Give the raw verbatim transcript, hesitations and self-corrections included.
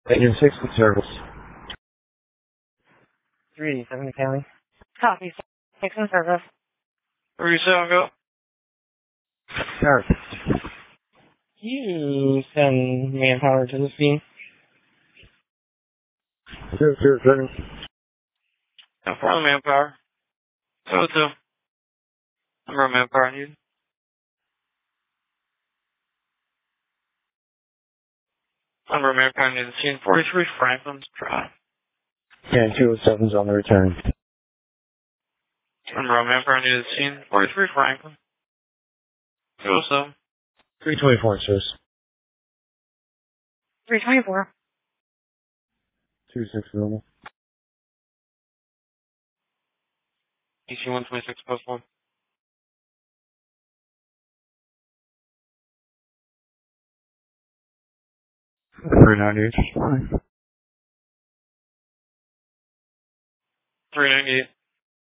Agent six in service. three seven County. Copy. six in service. three seven, go. Sir. You send manpower to the scene. Zero, zero, seven. And for the manpower. So two. Number of manpower needed. Number of manpower needed. Scene forty-three Franklin's Drive. And two oh seven's on the return. Number of manpower needed. Scene forty-three Franklin. two oh seven. three twenty-four, sirs. three twenty-four. two six normal. E C one twenty-six post one. three ninety-eight. three ninety-eight.